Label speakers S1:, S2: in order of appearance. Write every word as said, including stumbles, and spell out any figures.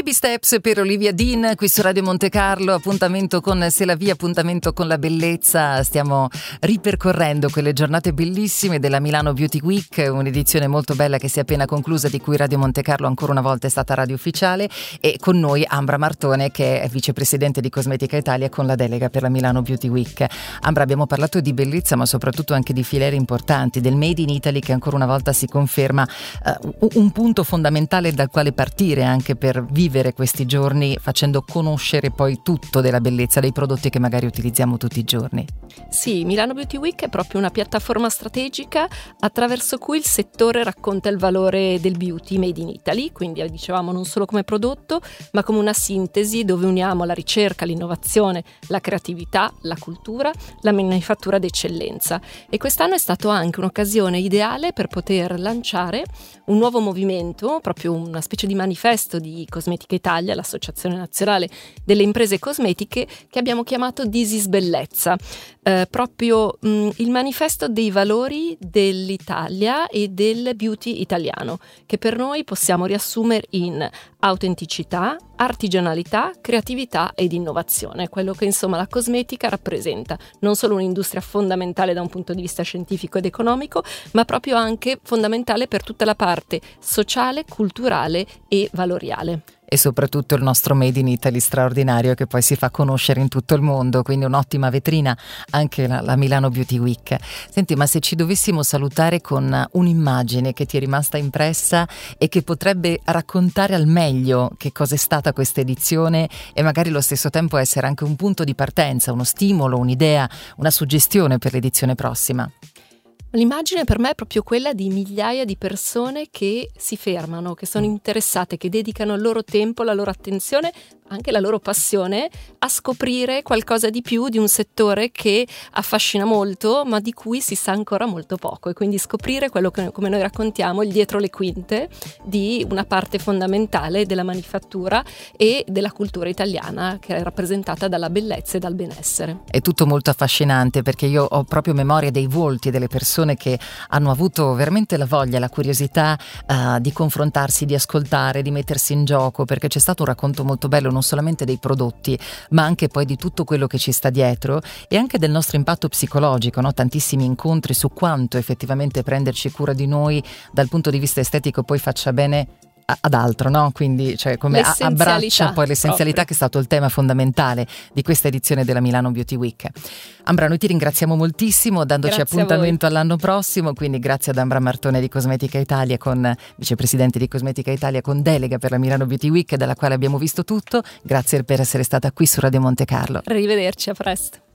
S1: Baby Steps per Olivia Dean qui su Radio Monte Carlo. Appuntamento con C'est la vie, appuntamento con la bellezza. Stiamo ripercorrendo quelle giornate bellissime della Milano Beauty Week, un'edizione molto bella che si è appena conclusa, di cui Radio Monte Carlo ancora una volta è stata radio ufficiale, e con noi Ambra Martone, che è vicepresidente di Cosmetica Italia con la delega per la Milano Beauty Week. Ambra, abbiamo parlato di bellezza ma soprattutto anche di filiere importanti, del Made in Italy, che ancora una volta si conferma uh, un punto fondamentale dal quale partire anche per vivere questi giorni, facendo conoscere poi tutto della bellezza dei prodotti che magari utilizziamo tutti i giorni.
S2: Sì, Milano Beauty Week è proprio una piattaforma strategica attraverso cui il settore racconta il valore del beauty made in Italy, quindi dicevamo non solo come prodotto ma come una sintesi dove uniamo la ricerca, l'innovazione, la creatività, la cultura, la manifattura d'eccellenza. E quest'anno è stato anche un'occasione ideale per poter lanciare un nuovo movimento, proprio una specie di manifesto di Cosmetica Italia, l'associazione nazionale delle imprese cosmetiche, che abbiamo chiamato This is Bellezza, eh, proprio mh, il manifesto dei valori dell'Italia e del beauty italiano, che per noi possiamo riassumere in autenticità, artigianalità, creatività ed innovazione, quello che insomma la cosmetica rappresenta, non solo un'industria fondamentale da un punto di vista scientifico ed economico, ma proprio anche fondamentale per tutta la parte sociale, culturale e valoriale.
S1: E soprattutto il nostro Made in Italy straordinario, che poi si fa conoscere in tutto il mondo, quindi un'ottima vetrina anche la, la Milano Beauty Week. Senti, ma se ci dovessimo salutare con un'immagine che ti è rimasta impressa e che potrebbe raccontare al meglio che cosa è stata questa edizione e magari allo stesso tempo essere anche un punto di partenza, uno stimolo, un'idea, una suggestione per l'edizione prossima.
S2: L'immagine per me è proprio quella di migliaia di persone che si fermano, che sono interessate, che dedicano il loro tempo, la loro attenzione, anche la loro passione a scoprire qualcosa di più di un settore che affascina molto ma di cui si sa ancora molto poco, e quindi scoprire quello che, come noi raccontiamo, il dietro le quinte di una parte fondamentale della manifattura e della cultura italiana, che è rappresentata dalla bellezza e dal benessere.
S1: È tutto molto affascinante, perché io ho proprio memoria dei volti delle persone che hanno avuto veramente la voglia, la curiosità uh, di confrontarsi, di ascoltare, di mettersi in gioco, perché c'è stato un racconto molto bello non solamente dei prodotti ma anche poi di tutto quello che ci sta dietro e anche del nostro impatto psicologico, no? Tantissimi incontri su quanto effettivamente prenderci cura di noi dal punto di vista estetico poi faccia bene ad altro, no? Quindi cioè come abbraccia poi l'essenzialità, proprio, che è stato il tema fondamentale di questa edizione della Milano Beauty Week. Ambra, noi ti ringraziamo moltissimo, dandoci grazie appuntamento all'anno prossimo, quindi grazie ad Ambra Martone di Cosmetica Italia, con vicepresidente di Cosmetica Italia con delega per la Milano Beauty Week, dalla quale abbiamo visto tutto. Grazie per essere stata qui su Radio Monte Carlo.
S2: Arrivederci, a presto.